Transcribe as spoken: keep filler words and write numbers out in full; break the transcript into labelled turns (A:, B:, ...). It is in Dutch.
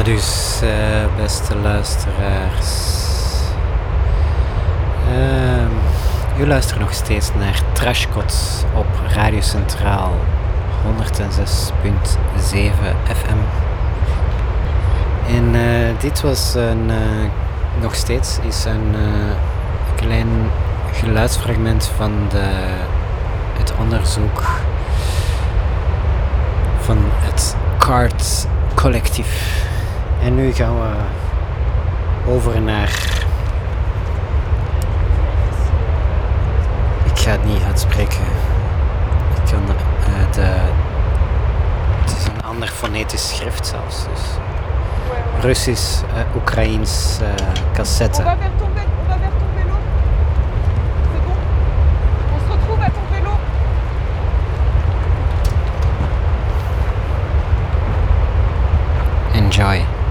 A: dus, uh, beste luisteraars. Uh, u luistert nog steeds naar Trashcots op Radio Centraal honderdzes punt zeven F M. En uh, dit was een, uh, nog steeds is een uh, klein geluidsfragment van de, het onderzoek van het Card Collectief. En nu gaan we over naar... Ik ga het niet uitspreken. Ik kan uh, de... Het is een ander fonetisch schrift zelfs. Dus Russisch, uh, Oekraïens uh, cassette.
B: On va vers ton vélo. On va vers ton vélo. C'est bon. On se retrouve à ton vélo.
A: Enjoy.